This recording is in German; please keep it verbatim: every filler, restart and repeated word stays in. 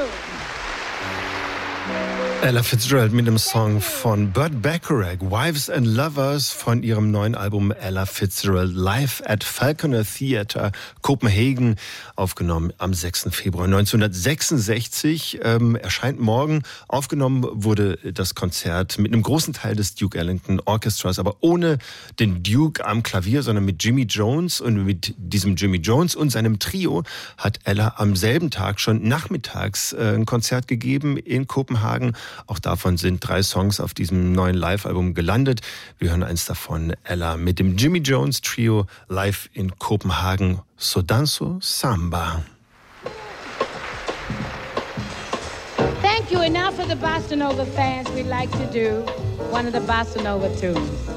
Ella Fitzgerald mit dem Song von Burt Bacharach, Wives and Lovers, von ihrem neuen Album Ella Fitzgerald live at Falconer Theatre, Kopenhagen, aufgenommen am sechsten Februar neunzehnhundertsechsundsechzig. Ähm, erscheint morgen. Aufgenommen wurde das Konzert mit einem großen Teil des Duke Ellington Orchestras, aber ohne den Duke am Klavier, sondern mit Jimmy Jones. Und mit diesem Jimmy Jones und seinem Trio hat Ella am selben Tag schon nachmittags äh, ein Konzert gegeben in Kopenhagen. Auch davon sind drei Songs auf diesem neuen Live-Album gelandet. Wir hören eins davon, Ella mit dem Jimmy Jones Trio live in Kopenhagen. So danzo samba. Thank you. And now for the Bossa Nova fans, we'd like to do one of the Bossa Nova tunes.